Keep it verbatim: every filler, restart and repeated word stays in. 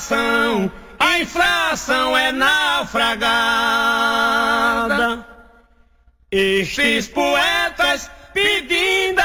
inflação, a inflação é naufragada. Estes poetas pedindo